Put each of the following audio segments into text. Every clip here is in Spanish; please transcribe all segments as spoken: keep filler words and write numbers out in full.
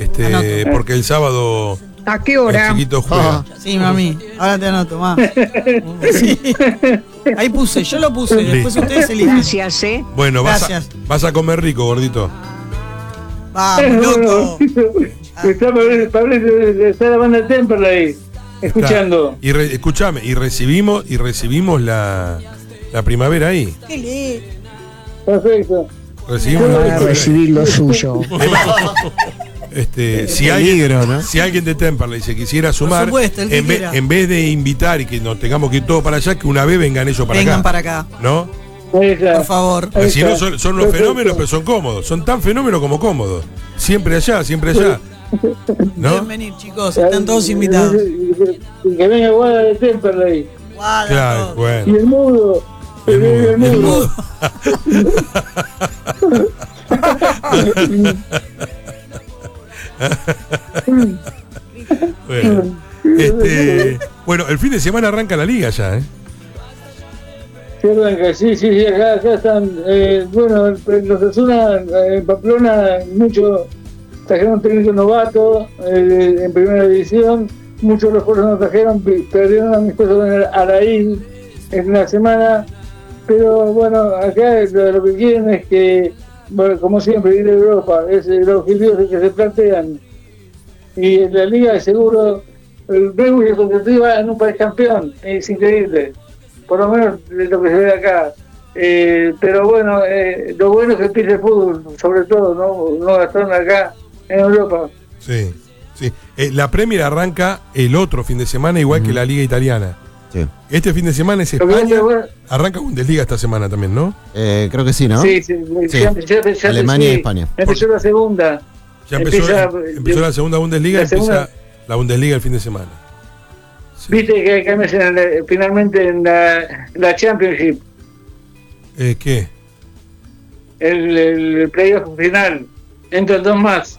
Este, Anoto. porque el sábado ¿A qué hora? el chiquito juega. Ah, sí, mami. Ahora te anoto, más. Sí. Ahí puse, yo lo puse. Después ustedes eligen. Gracias, ¿eh? Bueno, vas a, Gracias. vas a comer rico, gordito. Vamos, loco. Está Pablo, Pablo, está la banda Temperley escuchando. Está. Y re, escúchame, y recibimos, y recibimos la, la primavera ahí. Qué lindo. Perfecto. Recibimos la Va a primavera ahí. recibir lo suyo. Este, si alguien, ¿no? si alguien de Temperley se quisiera sumar, supuesto, el que en, ve- quiera. en vez de invitar y que nos tengamos que ir todos para allá, que una vez vengan ellos para Vengan acá. para acá, ¿No? Ahí está. por favor. Porque si no, son, son unos Perfecto. fenómenos, pero son cómodos. Son tan fenómenos como cómodos. Siempre allá, siempre allá. ¿No? Pueden venir, chicos. Están todos invitados. Y que venga Guada de Temperley. Guarda, Claro, todo. Y bueno. el mudo. El mudo, El el mudo. Bueno, este, bueno, el fin de semana arranca la liga ya, ¿eh? Sí, arranca, sí, sí, sí, acá, acá están, eh, bueno, los Osasuna en Pamplona, muchos trajeron un técnico novato eh, en primera división, muchos de los jugadores no trajeron, pe- perdieron a mis cosas en el Araíz en una semana, pero bueno, acá lo, lo que quieren es que, bueno, como siempre, ir a Europa, es el objetivo que se plantean, y en la liga de seguro, el Bregu y el Constitutiva en un país campeón, es increíble. Por lo menos de lo que se ve acá. Eh, pero bueno, eh, lo bueno es que empiece el fútbol, sobre todo, no, no gastaron acá en Europa. Sí, sí. Eh, la Premier arranca el otro fin de semana, igual que la Liga Italiana. Sí. Este fin de semana es Lo que España. es bueno- Arranca Bundesliga esta semana también, ¿no? Eh, creo que sí, ¿no? Sí, sí, Sí. ya- ya- ya- Alemania sí, y España. Empezó la segunda. Ya empezó, Empieza- empezó la segunda Bundesliga, la empieza segunda- la Bundesliga el fin de semana. Sí. Viste que cambias en la- finalmente en la, la Championship, Eh, ¿Qué? el, el playoff final, entran dos más.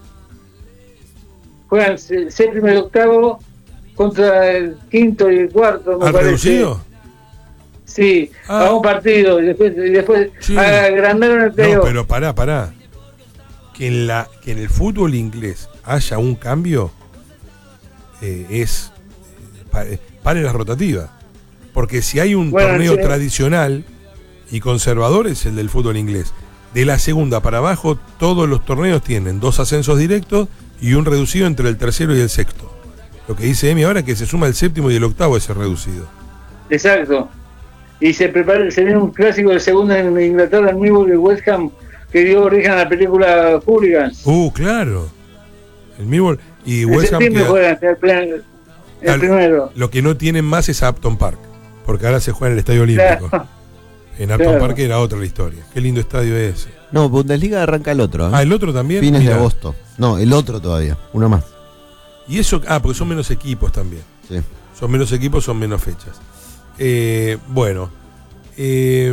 Juegan se- séptimo y octavo contra el quinto y el cuarto, me ¿Han parece. reducido? Sí, Ah. a un partido y después, y después Sí. agrandaron el No, playoff. pero pará, pará. Que en, la, que en el fútbol inglés haya un cambio eh, es. eh, pa- eh, pare la rotativa. Porque si hay un Bueno, torneo sí. tradicional y conservador es el del fútbol inglés. De la segunda para abajo, todos los torneos tienen dos ascensos directos y un reducido entre el tercero y el sexto. Lo que dice Emi ahora es que se suma el séptimo y el octavo ese reducido. Exacto. Y se prepara, se viene un clásico de segunda en Inglaterra, en Newell y West Ham, que dio origen a la película Hooligans. Uh, claro. El Millwall y En West Ham septiembre queda- juegan el, plan- el Claro, primero. Lo que no tienen más es Upton Park, porque ahora se juega en el Estadio Olímpico. Claro. En Upton Claro. Park era otra la historia. Qué lindo estadio es ese. No, Bundesliga arranca el otro, ¿eh? Ah, el otro también. Fines Mirá. de agosto. No, el otro todavía. Uno más. Y eso, ah, porque son menos equipos también. Sí. Son menos equipos, son menos fechas. Eh, bueno. Eh,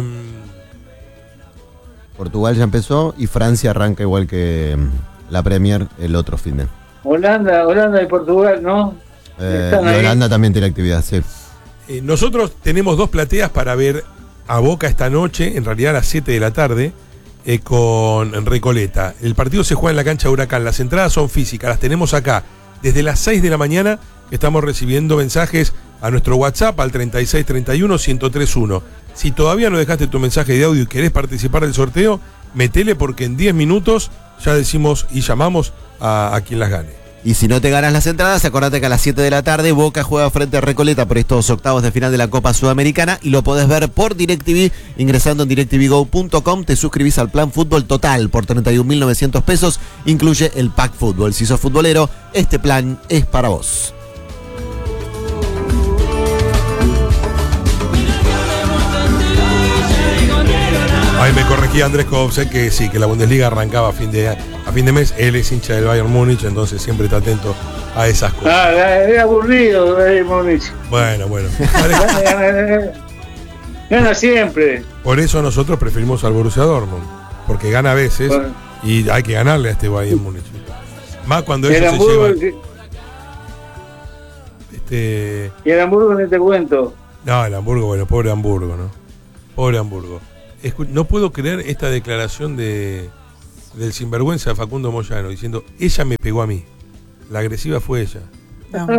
Portugal ya empezó y Francia arranca igual que mm, la Premier el otro fin de. Holanda, Holanda y Portugal, ¿no? Eh, Están y ahí. Holanda también tiene actividad, sí. eh, nosotros tenemos dos plateas para ver a Boca esta noche, en realidad a las siete de la tarde, eh, con Recoleta. El partido se juega en la cancha de Huracán. Las entradas son físicas, las tenemos acá. Desde las seis de la mañana estamos recibiendo mensajes a nuestro WhatsApp al treinta y seis treinta y uno ciento tres uno. Si todavía no dejaste tu mensaje de audio y querés participar del sorteo, metele porque en diez minutos ya decimos y llamamos a, a quien las gane. Y si no te ganas las entradas, acordate que a las siete de la tarde Boca juega frente a Recoleta por estos octavos de final de la Copa Sudamericana y lo podés ver por DirecTV ingresando en directv go punto com. Te suscribís al plan fútbol total por treinta y un mil novecientos pesos. Incluye el pack fútbol. Si sos futbolero, este plan es para vos. Ahí me corregía Andrés Kovsek que sí, que la Bundesliga arrancaba a fin de, a fin de mes. Él es hincha del Bayern Múnich, entonces siempre está atento a esas cosas. Ah, es aburrido, eh, Múnich. Bueno, bueno. Gana, gana, gana. Gana siempre. Por eso nosotros preferimos al Borussia Dortmund, porque gana a veces Bueno. y hay que ganarle a este Bayern Múnich. Más cuando El ellos se Hamburgo, llevan. Este, y el Hamburgo ni te cuento. no, el Hamburgo, bueno, pobre Hamburgo, ¿no? Pobre Hamburgo. Escu- no puedo creer esta declaración de, del sinvergüenza de Facundo Moyano, diciendo, ella me pegó a mí. La agresiva fue ella. No.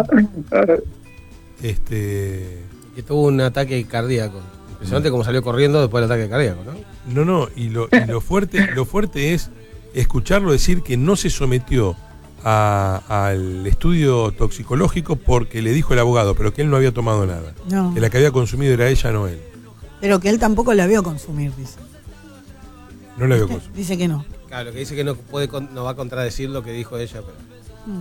Este. Que tuvo un ataque cardíaco. Impresionante cómo salió corriendo después del ataque cardíaco, ¿no? No, no, y lo, y lo fuerte, lo fuerte es escucharlo decir que no se sometió a- al estudio toxicológico porque le dijo el abogado, pero que él no había tomado nada. No. Que la que había consumido era ella, no él. Pero que él tampoco la vio consumir, dice. No la había consumido. Dice que no. Claro, lo que dice que no puede con- no va a contradecir lo que dijo ella, pero. Mm.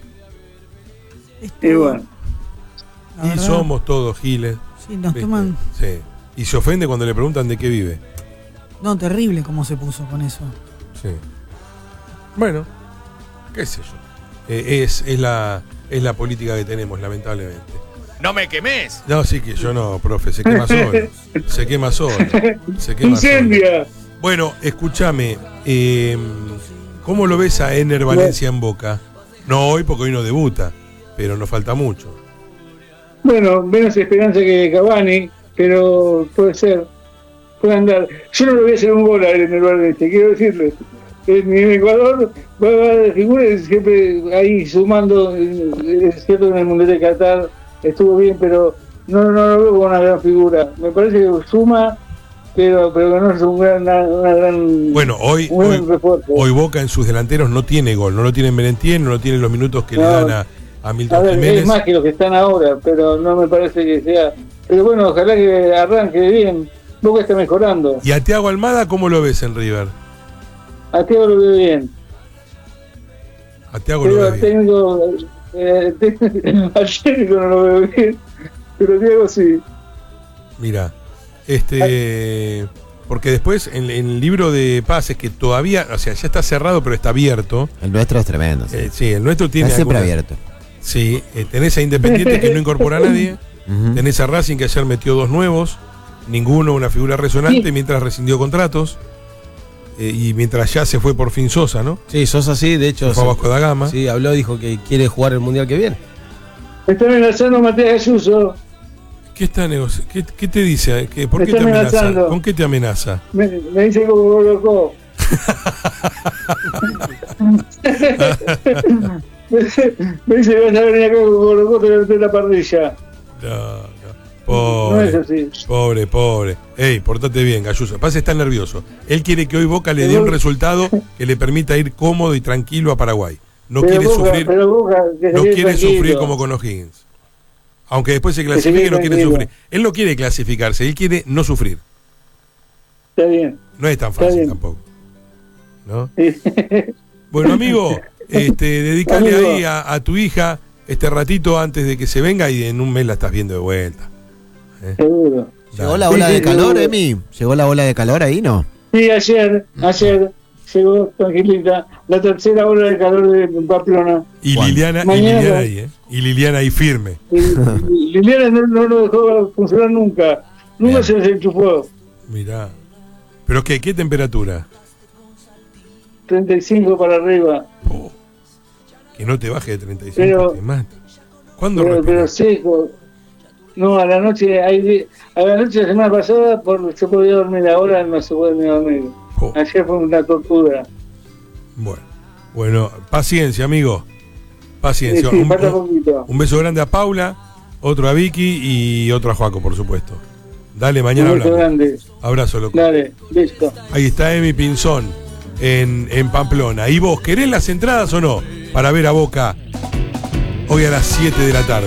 Y bueno, La Y verdad, somos todos giles. Sí, nos ¿viste? toman. Sí. Y se ofende cuando le preguntan de qué vive. No, terrible cómo se puso con eso. Sí. Bueno, qué sé yo. Eh, es, es, la, es la política que tenemos, lamentablemente. ¡No me quemes! No, sí que yo no, profe, se quema solo. Se quema solo. Se quema solo. incendia. Bueno, escúchame. Eh, ¿Cómo lo ves a Ener Valencia en Boca? No hoy, porque hoy no debuta, pero nos falta mucho. Bueno, menos esperanza que Cavani, pero puede ser, puede andar. Yo no le voy a hacer un gol a él en el Valencia, quiero decirles. En, en Ecuador va a haber figuras siempre ahí sumando. Es cierto que en el Mundial de Qatar estuvo bien, pero no, no lo veo como una gran figura. Me parece que suma, pero, pero que no es un gran, una, una gran. Bueno, hoy, un gran hoy, refuerzo. hoy Boca en sus delanteros no tiene gol, no lo tiene Merentiel, no lo tiene los minutos que No. le dan a, a A Milton ver, Jiménez. es más que los que están ahora, pero no me parece que sea. Pero bueno, ojalá que arranque bien. Boca está mejorando. ¿Y a Thiago Almada cómo lo ves en River? A Thiago lo veo bien. A Thiago lo Pero ves al bien. técnico, eh, al técnico no lo veo bien. Pero Thiago sí. Mira, este, porque después en, en el libro de pases que todavía, o sea, ya está cerrado pero está abierto. El nuestro es tremendo. Sí. Eh, sí, el nuestro tiene Está siempre algunas- abierto. Sí, eh, tenés a Independiente que no incorpora a nadie, Ujú. tenés a Racing que ayer metió dos nuevos, ninguno una figura resonante Sí. mientras rescindió contratos eh, y mientras ya se fue por fin Sosa, ¿no? Sí, Sosa sí, de hecho. Fue a sí, Vasco da Gama. sí, habló, dijo que quiere jugar el mundial que viene. Me está amenazando Matías Ayuso. ¿Qué está negoci- ¿Qué, qué te dice? ¿Qué, ¿Por Me qué te está amenaza? amenazando. ¿Con qué te amenaza? Me, me dice como colocó. me dice que vas a venir acá con colocó, te meter la parrilla. No, no. No es Pobre, así. pobre, pobre. Ey, portate bien, Galluso. Pasa, está nervioso. Él quiere que hoy Boca le dé un resultado que le permita ir cómodo y tranquilo a Paraguay. No Pero quiere Boca- sufrir, pero Boca, que se no quede quiere tranquilo. sufrir como con O'Higgins. Aunque después se se clasifique, quede no quiere tranquilo. sufrir. Él no quiere clasificarse, él quiere no sufrir. Está bien. No es tan Está fácil bien. tampoco. ¿No? Bueno, amigo, este, dedícale Amigo. ahí a, a tu hija este ratito antes de que se venga y en un mes la estás viendo de vuelta. Seguro. ¿Llegó la Sí, ola sí, de calor, seguro. Emi? ¿Llegó la ola de calor ahí, no? Sí, ayer, ayer llegó tranquilita la tercera ola de calor de Pamplona. Y Juan. Liliana, y Mañana. Liliana ahí, ¿eh? Y Liliana ahí firme. Y- y Liliana no, no lo dejó funcionar nunca. Nunca Bien. se desenchufó. Mirá. ¿Pero qué? ¿Qué temperatura? treinta y cinco para arriba. Oh, que no te baje de treinta y cinco, Pero- te mata. ¿Cuándo Pero, pero respiras? seco. No, a la noche, hay, di- a la noche de la semana pasada por, se podía dormir, ahora no se puede ni dormir. Oh, Ayer fue una tortura. bueno. Bueno, paciencia, amigo. Paciencia. Sí, sí, un, falta un- poquito. un beso grande a Paula, otro a Vicky y otro a Joaco, por supuesto. Dale, Un mañana beso hablamos. grande. Abrazo, loco. Dale, listo. Ahí está Emi Pinzón en, en Pamplona. ¿Y vos querés las entradas o no? Para ver a Boca hoy a las siete de la tarde.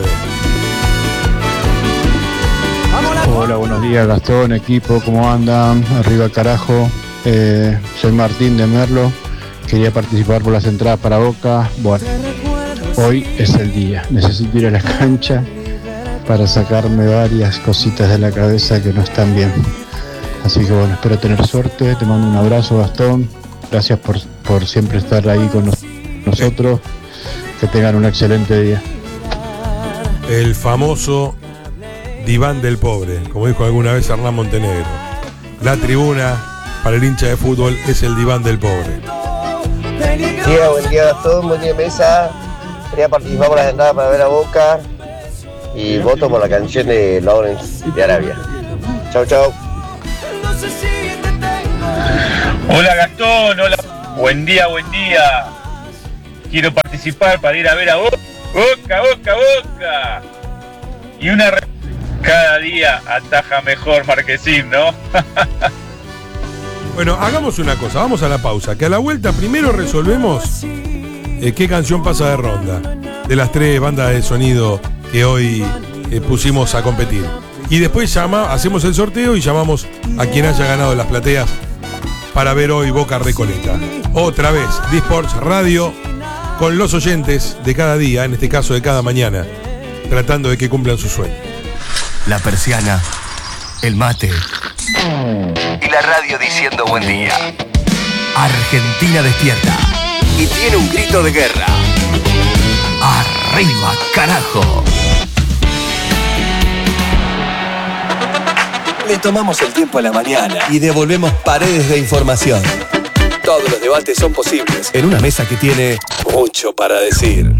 Hola, buenos días Gastón, equipo, ¿cómo andan? Arriba carajo, eh, soy Martín de Merlo, quería participar por las entradas para Boca. Bueno, hoy es el día, necesito ir a la cancha para sacarme varias cositas de la cabeza que no están bien. Así que bueno, espero tener suerte, te mando un abrazo Gastón, gracias por, por siempre estar ahí con nos- nosotros, que tengan un excelente día. El famoso diván del pobre, como dijo alguna vez Hernán Montenegro. La tribuna para el hincha de fútbol es el diván del pobre. Buen día, buen día Gastón, buen día Mesa. Quería participar por las entradas para ver a Boca y voto por la canción de Lawrence de Arabia. Chau, chau. Hola Gastón, hola Buen día, buen día. Quiero participar para ir a ver a Boca, Boca, Boca, Boca. Y una... Re... Cada día ataja mejor Marquesín, ¿no? Bueno, hagamos una cosa, vamos a la pausa, que a la vuelta primero resolvemos eh, qué canción pasa de ronda, de las tres bandas de sonido que hoy eh, pusimos a competir. Y después llama, hacemos el sorteo y llamamos a quien haya ganado las plateas para ver hoy Boca Recoleta. Otra vez, D-Sports Radio, con los oyentes de cada día, en este caso de cada mañana, tratando de que cumplan su sueño. La persiana, el mate y la radio diciendo buen día. Argentina despierta y tiene un grito de guerra. ¡Arriba, carajo! Le tomamos el tiempo a la mañana y devolvemos paredes de información. Todos los debates son posibles en una mesa que tiene mucho para decir.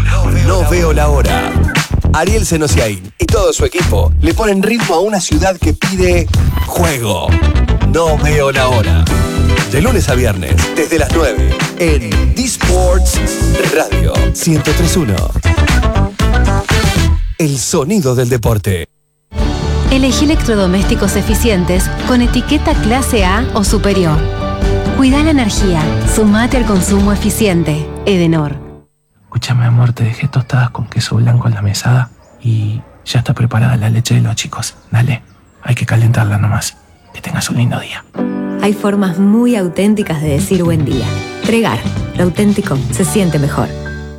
No veo la hora. Ariel Senosiaín y todo su equipo le ponen ritmo a una ciudad que pide juego. No veo la hora. De lunes a viernes, desde las nueve, en D-Sports Radio ciento tres punto uno. El sonido del deporte. Elegí electrodomésticos eficientes con etiqueta clase A o superior. Cuida la energía. Sumate al consumo eficiente. Edenor. Escúchame, amor, te dejé tostadas con queso blanco en la mesada y ya está preparada la leche de los chicos. Dale, hay que calentarla nomás. Que tengas un lindo día. Hay formas muy auténticas de decir buen día. Tregar, lo auténtico se siente mejor.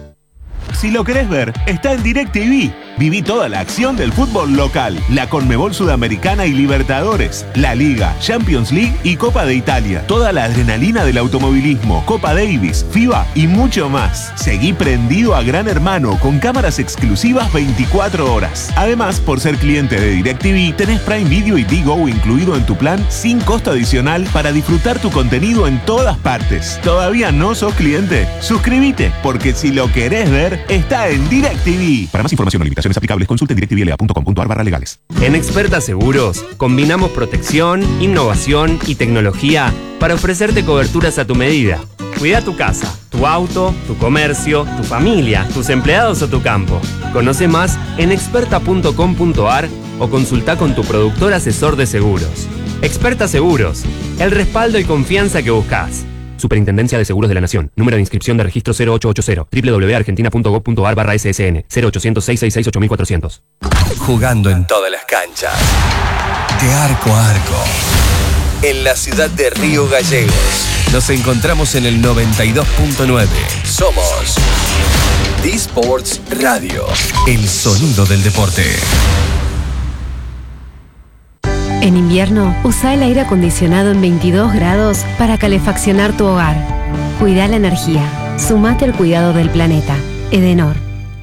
Si lo querés ver, está en DirecTV. Viví toda la acción del fútbol local, la Conmebol Sudamericana y Libertadores, la Liga, Champions League y Copa de Italia. Toda la adrenalina del automovilismo, Copa Davis, FIBA y mucho más. Seguí prendido a Gran Hermano con cámaras exclusivas veinticuatro horas. Además, por ser cliente de DirecTV, tenés Prime Video y Digo incluido en tu plan sin costo adicional para disfrutar tu contenido en todas partes. ¿Todavía no sos cliente? Suscríbete, porque si lo querés ver, está en DirecTV. Para más información o limitaciones aplicables, consulte en directvla punto com punto a r barra legales. En Experta Seguros, combinamos protección, innovación y tecnología para ofrecerte coberturas a tu medida. Cuida tu casa, tu auto, tu comercio, tu familia, tus empleados o tu campo. Conoce más en experta punto com punto a r o consulta con tu productor asesor de seguros. Experta Seguros, el respaldo y confianza que buscas. Superintendencia de Seguros de la Nación. Número de inscripción de registro cero ocho ocho cero. doble u doble u doble u punto argentina punto gov punto a r barra S S N. cero ochocientos, seiscientos sesenta y seis, ocho mil cuatrocientos. Jugando en todas las canchas. De arco a arco. En la ciudad de Río Gallegos. Nos encontramos en el noventa y dos punto nueve. Somos D-Sports Radio. El sonido del deporte. En invierno, usa el aire acondicionado en veintidós grados para calefaccionar tu hogar. Cuida la energía. Sumate al cuidado del planeta. Edenor.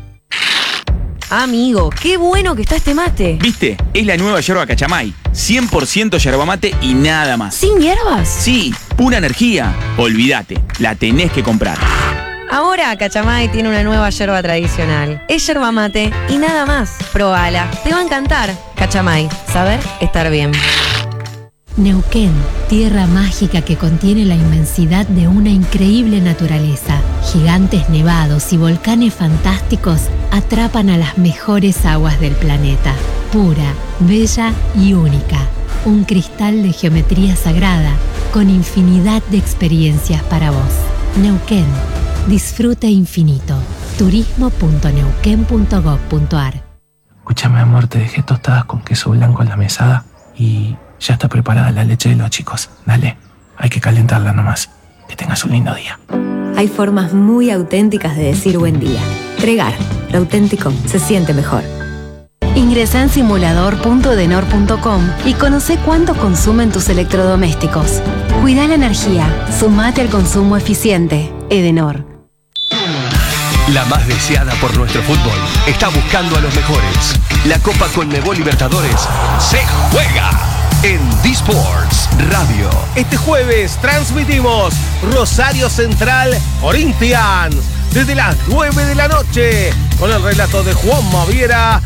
Amigo, qué bueno que está este mate. ¿Viste? Es la nueva yerba Cachamay. cien por ciento yerba mate y nada más. ¿Sin hierbas? Sí, pura energía. Olvídate, la tenés que comprar. Ahora Cachamay tiene una nueva yerba tradicional. Es yerba mate y nada más. Probala, te va a encantar. Cachamay, saber estar bien. Neuquén, tierra mágica que contiene la inmensidad de una increíble naturaleza. Gigantes nevados y volcanes fantásticos atrapan a las mejores aguas del planeta. Pura, bella y única. Un cristal de geometría sagrada con infinidad de experiencias para vos. Neuquén. Disfruta infinito. turismo punto neuquén punto gov punto a r. Escúchame, amor, te dejé tostadas con queso blanco en la mesada y ya está preparada la leche de los chicos. Dale, hay que calentarla nomás. Que tengas un lindo día. Hay formas muy auténticas de decir buen día. Tregar, lo auténtico se siente mejor. Ingresa en simulador punto edenor punto com y conoce cuánto consumen tus electrodomésticos. Cuida la energía. Sumate al consumo eficiente. Edenor. La más deseada por nuestro fútbol está buscando a los mejores. La Copa Conmebol Libertadores se juega en D-Sports Radio. Este jueves transmitimos Rosario Central Corinthians desde las nueve de la noche con el relato de Juan Maviera